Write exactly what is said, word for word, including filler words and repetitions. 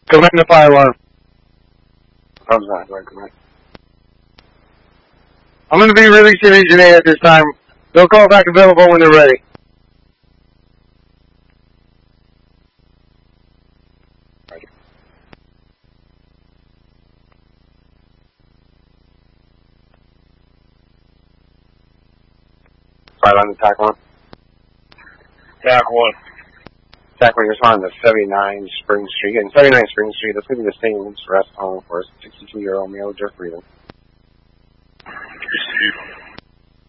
Command the fire alarm. Oh, sorry, sorry, command. I'm going to be releasing Engineer at this time. They'll call back available when they're ready. Right on the tack one. Tack one. Tack one, respond to seventy-nine Spring Street. And seventy-nine Spring Street, that's going to be the same rest home for a sixty-two-year-old male just breathing.